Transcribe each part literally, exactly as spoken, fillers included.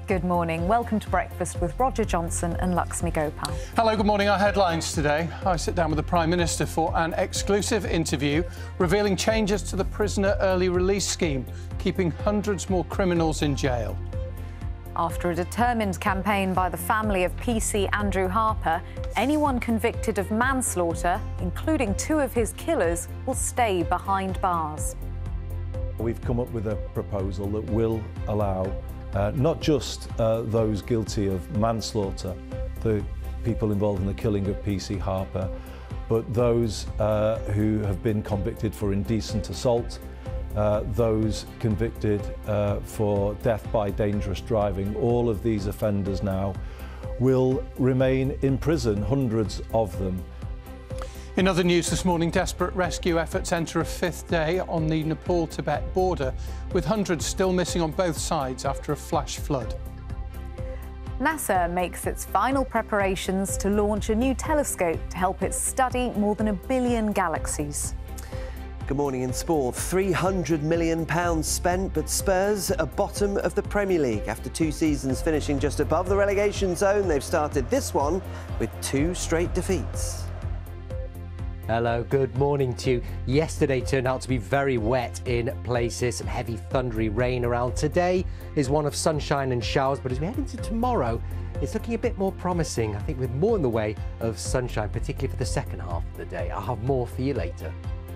Good morning. Welcome to Breakfast with Roger Johnson and Laxmi Gopal. Hello, good morning. Our headlines today. I sit down with the Prime Minister for an exclusive interview revealing changes to the prisoner early release scheme, keeping hundreds more criminals in jail. After a determined campaign by the family of P C Andrew Harper, anyone convicted of manslaughter, including two of his killers, will stay behind bars. We've come up with a proposal that will allow Uh, not just uh, those guilty of manslaughter, the people involved in the killing of P C Harper, but those uh, who have been convicted for indecent assault, uh, those convicted uh, for death by dangerous driving. All of these offenders now will remain in prison, hundreds of them. In other news this morning, desperate rescue efforts enter a fifth day on the Nepal-Tibet border, with hundreds still missing on both sides after a flash flood. NASA makes its final preparations to launch a new telescope to help it study more than a billion galaxies. Good morning. In sport, three hundred million pounds spent, but Spurs are bottom of the Premier League. After two seasons finishing just above the relegation zone, they've started this one with two straight defeats. Hello, good morning to you. Yesterday turned out to be very wet in places, some heavy thundery rain around. Today is one of sunshine and showers, but as we head into tomorrow, it's looking a bit more promising, I think, with more in the way of sunshine, particularly for the second half of the day. I'll have more for you later.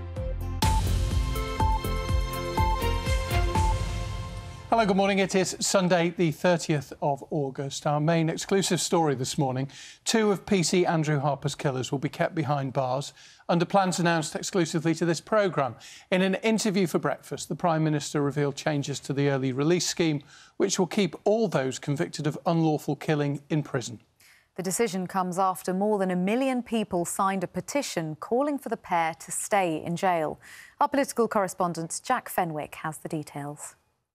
Hello, good morning. It is Sunday, the thirtieth of August. Our main exclusive story this morning: two of P C Andrew Harper's killers will be kept behind bars under plans announced exclusively to this programme. In an interview for Breakfast, the Prime Minister revealed changes to the early release scheme, which will keep all those convicted of unlawful killing in prison. The decision comes after more than a million people signed a petition calling for the pair to stay in jail. Our political correspondent Jack Fenwick has the details.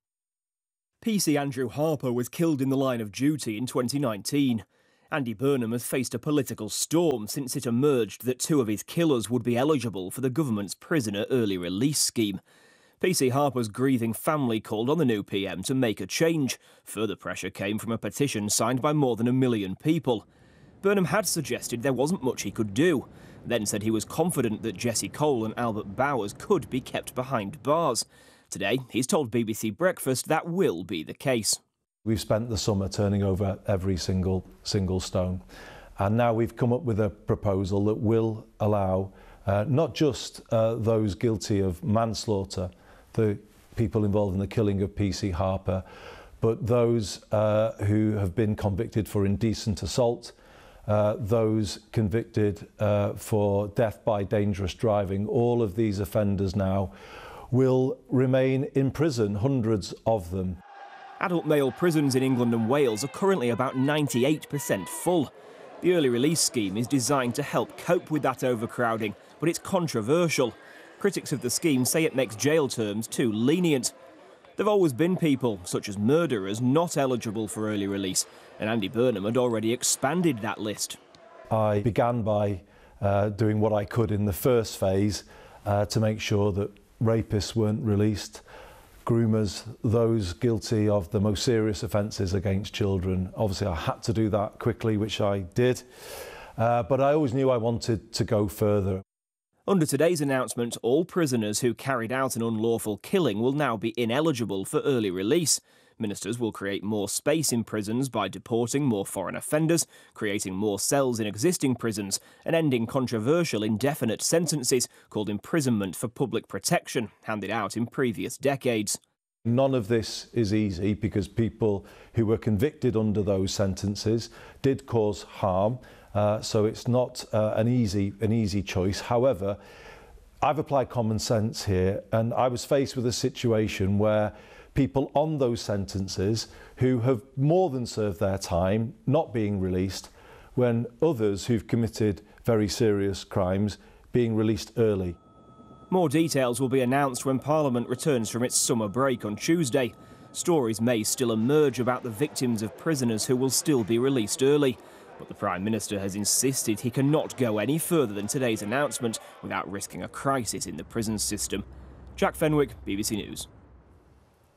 P C Andrew Harper was killed in the line of duty in twenty nineteen. Andy Burnham has faced a political storm since it emerged that two of his killers would be eligible for the government's prisoner early release scheme. P C Harper's grieving family called on the new P M to make a change. Further pressure came from a petition signed by more than a million people. Burnham had suggested there wasn't much he could do, then said he was confident that Jesse Cole and Albert Bowers could be kept behind bars. Today, he's told B B C Breakfast that will be the case. We've spent the summer turning over every single single stone, and now we've come up with a proposal that will allow uh, not just uh, those guilty of manslaughter, the people involved in the killing of P C Harper, but those uh, who have been convicted for indecent assault, uh, those convicted uh, for death by dangerous driving. All of these offenders now will remain in prison, hundreds of them. Adult male prisons in England and Wales are currently about ninety-eight percent full. The early release scheme is designed to help cope with that overcrowding, but it's controversial. Critics of the scheme say it makes jail terms too lenient. There have always been people, such as murderers, not eligible for early release, and Andy Burnham had already expanded that list. I began by uh, doing what I could in the first phase uh, to make sure that rapists weren't released, groomers, those guilty of the most serious offences against children. Obviously, I had to do that quickly, which I did, uh, but I always knew I wanted to go further. Under today's announcement, all prisoners who carried out an unlawful killing will now be ineligible for early release. Ministers will create more space in prisons by deporting more foreign offenders, creating more cells in existing prisons, and ending controversial indefinite sentences called imprisonment for public protection, handed out in previous decades. None of this is easy because people who were convicted under those sentences did cause harm, uh, so it's not uh, an easy, an easy choice. However, I've applied common sense here, and I was faced with a situation where people on those sentences who have more than served their time not being released, when others who've committed very serious crimes being released early. More details will be announced when Parliament returns from its summer break on Tuesday. Stories may still emerge about the victims of prisoners who will still be released early, but the Prime Minister has insisted he cannot go any further than today's announcement without risking a crisis in the prison system. Jack Fenwick, B B C News.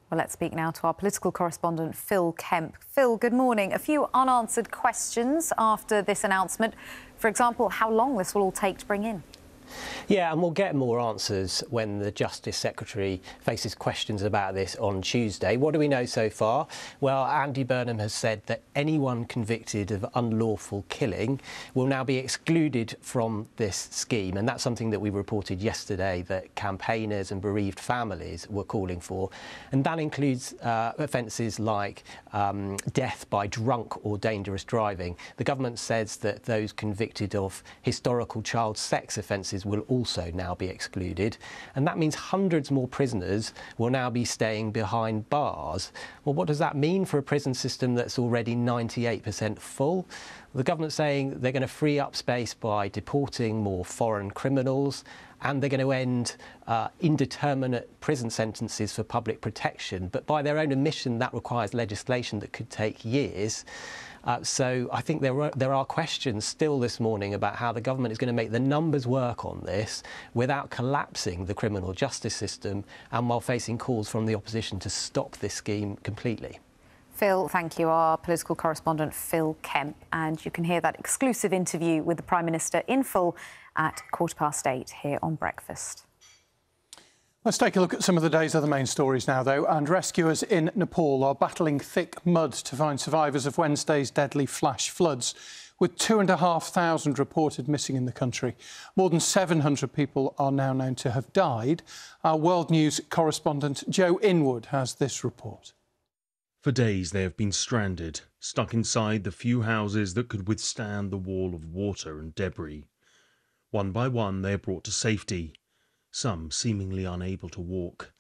Well, let's speak now to our political correspondent, Phil Kemp. Phil, good morning. A few unanswered questions after this announcement. For example, how long this will all take to bring in? Yeah, and we'll get more answers when the Justice Secretary faces questions about this on Tuesday. What do we know so far? Well, Andy Burnham has said that anyone convicted of unlawful killing will now be excluded from this scheme, and that's something that we reported yesterday that campaigners and bereaved families were calling for. And that includes uh, offences like um, death by drunk or dangerous driving. The government says that those convicted of historical child sex offences will also now be excluded, and that means hundreds more prisoners will now be staying behind bars. Well, what does that mean for a prison system that's already ninety-eight percent full? The government's saying they're going to free up space by deporting more foreign criminals, and they're going to end uh, indeterminate prison sentences for public protection. But by their own admission, that requires legislation that could take years. Uh, so I think there are, there are questions still this morning about how the government is going to make the numbers work on this without collapsing the criminal justice system and while facing calls from the opposition to stop this scheme completely. Phil, thank you. Our political correspondent, Phil Kemp. And you can hear that exclusive interview with the Prime Minister in full at quarter past eight here on Breakfast. Let's take a look at some of the day's other main stories now, though. And rescuers in Nepal are battling thick mud to find survivors of Wednesday's deadly flash floods, with two and a half thousand reported missing in the country. More than seven hundred people are now known to have died. Our World News correspondent Joe Inwood has this report. For days they have been stranded, stuck inside the few houses that could withstand the wall of water and debris. One by one they are brought to safety, some seemingly unable to walk.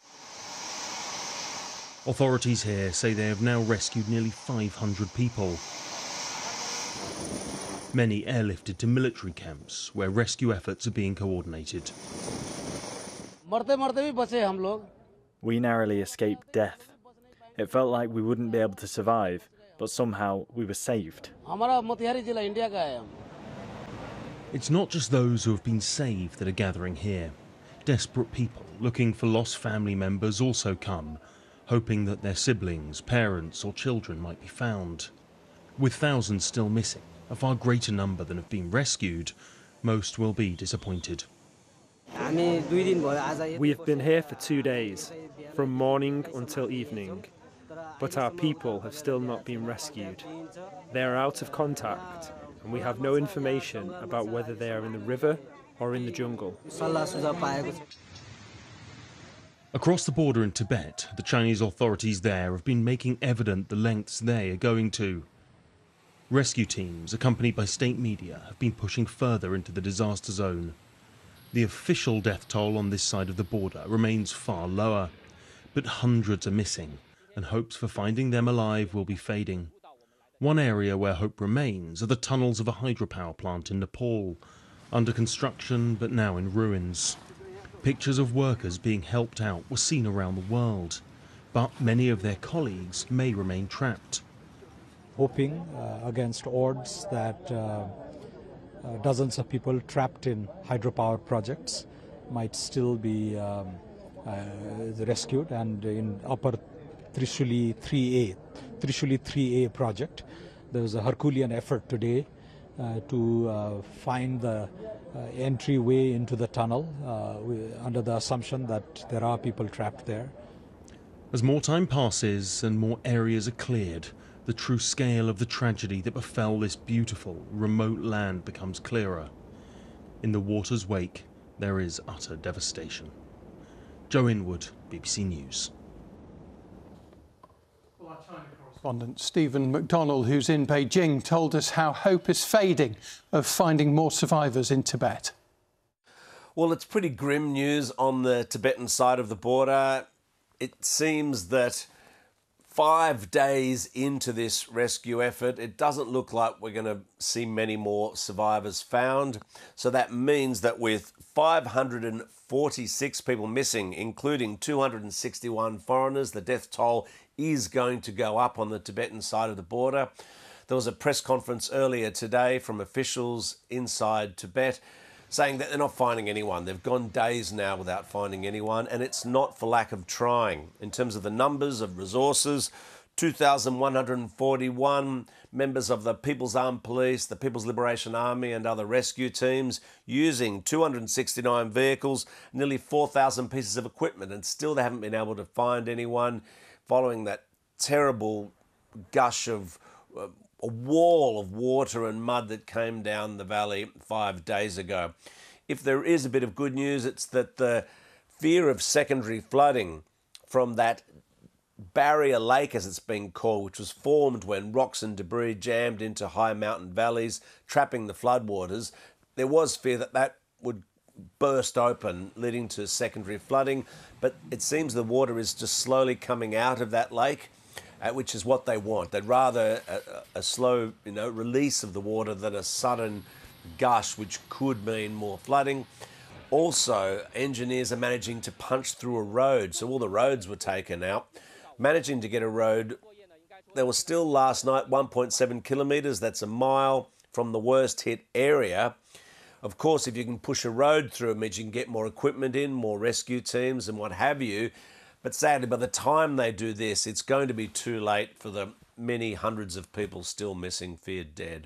Authorities here say they have now rescued nearly five hundred people. Many airlifted to military camps where rescue efforts are being coordinated. We narrowly escaped death. It felt like we wouldn't be able to survive, but somehow we were saved. It's not just those who have been saved that are gathering here. Desperate people looking for lost family members also come, hoping that their siblings, parents or children might be found. With thousands still missing, a far greater number than have been rescued, most will be disappointed. We have been here for two days, from morning until evening, but our people have still not been rescued. They are out of contact, and we have no information about whether they are in the river or in the jungle. Across the border in Tibet, the Chinese authorities there have been making evident the lengths they are going to. Rescue teams, accompanied by state media, have been pushing further into the disaster zone. The official death toll on this side of the border remains far lower, but hundreds are missing, and hopes for finding them alive will be fading. One area where hope remains are the tunnels of a hydropower plant in Nepal, under construction but now in ruins. Pictures of workers being helped out were seen around the world, but many of their colleagues may remain trapped. Hoping uh, against odds that uh, uh, dozens of people trapped in hydropower projects might still be um, uh, rescued, and in upper Trishuli three A, Trishuli three A project, there was a Herculean effort today uh, to uh, find the uh, entryway into the tunnel uh, under the assumption that there are people trapped there. As more time passes and more areas are cleared, the true scale of the tragedy that befell this beautiful, remote land becomes clearer. In the water's wake, there is utter devastation. Joe Inwood, B B C News. Well, our China correspondent Stephen McDonnell, who's in Beijing, told us how hope is fading of finding more survivors in Tibet. Well, it's pretty grim news on the Tibetan side of the border. It seems that five days into this rescue effort, it doesn't look like we're going to see many more survivors found. So that means that with five hundred forty-six people missing, including two hundred sixty-one foreigners, the death toll is going to go up on the Tibetan side of the border. There was a press conference earlier today from officials inside Tibet saying that they're not finding anyone. They've gone days now without finding anyone, and it's not for lack of trying. In terms of the numbers of resources, two thousand one hundred forty-one members of the People's Armed Police, the People's Liberation Army and other rescue teams using two hundred sixty-nine vehicles, nearly four thousand pieces of equipment, and still they haven't been able to find anyone following that terrible gush of uh, a wall of water and mud that came down the valley five days ago. If there is a bit of good news, it's that the fear of secondary flooding from that barrier lake, as it's been called, which was formed when rocks and debris jammed into high mountain valleys, trapping the floodwaters, there was fear that that would burst open, leading to secondary flooding. But it seems the water is just slowly coming out of that lake, Uh, which is what they want. They'd rather a, a slow, you know, release of the water than a sudden gush, which could mean more flooding. Also, engineers are managing to punch through a road, so all the roads were taken out. Managing to get a road, there was still last night one point seven kilometres, that's a mile from the worst hit area. Of course, if you can push a road through, it means you can get more equipment in, more rescue teams and what have you. But sadly, by the time they do this, it's going to be too late for the many hundreds of people still missing, feared dead.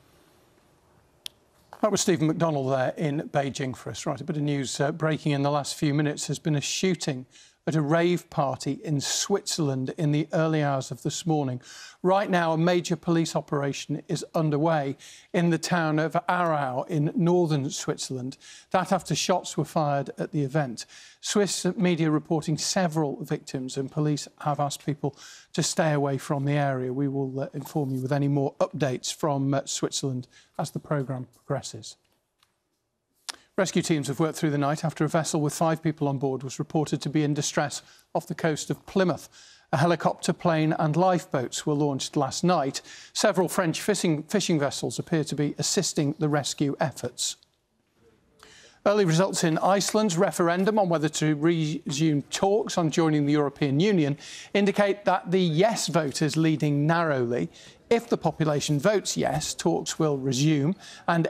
That was Stephen McDonnell there in Beijing for us. Right, a bit of news uh, breaking in the last few minutes. There's been a shooting at a rave party in Switzerland in the early hours of this morning. Right now, a major police operation is underway in the town of Aarau in northern Switzerland. That after shots were fired at the event. Swiss media reporting several victims, and police have asked people to stay away from the area. We will uh, inform you with any more updates from uh, Switzerland as the programme progresses. Rescue teams have worked through the night after a vessel with five people on board was reported to be in distress off the coast of Plymouth. A helicopter, plane and lifeboats were launched last night. Several French fishing, fishing vessels appear to be assisting the rescue efforts. Early results in Iceland's referendum on whether to resume talks on joining the European Union indicate that the yes vote is leading narrowly. If the population votes yes, talks will resume and